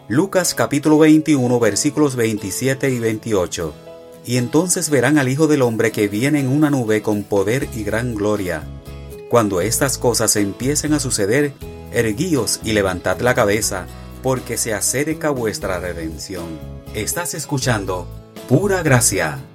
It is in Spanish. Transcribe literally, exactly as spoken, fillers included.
Lucas capítulo veintiuno versículos veintisiete y veintiocho. Y entonces verán al Hijo del Hombre que viene en una nube con poder y gran gloria. Cuando estas cosas empiecen a suceder, erguíos y levantad la cabeza, porque se acerca vuestra redención. Estás escuchando Pura Gracia.